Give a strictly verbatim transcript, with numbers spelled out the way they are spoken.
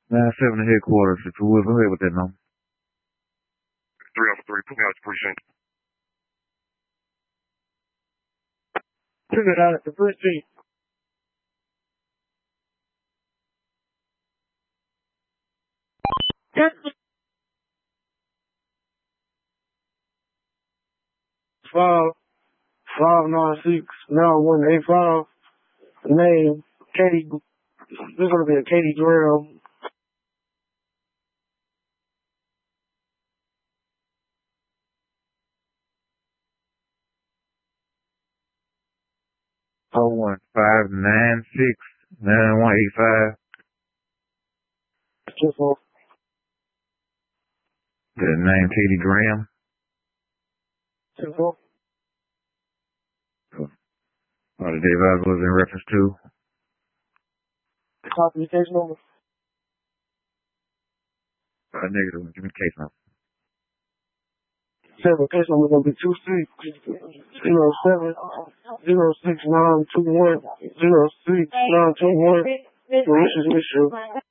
nine seven headquarters. If you will, go ahead with that number. three Alpha three, put me out to precinct. Put it out at the precinct. Five, five nine six, nine one eight five. Name, Katie. This is gonna be a Katie Graham. Oh one five nine six nine one eight five. Just for The name Katie Graham. just for Or the Dave was in reference to. copy case number. A negative one. Give me the case number. Seven case number gonna be two six zero seven zero six nine two one zero six nine two one. This is Michelle.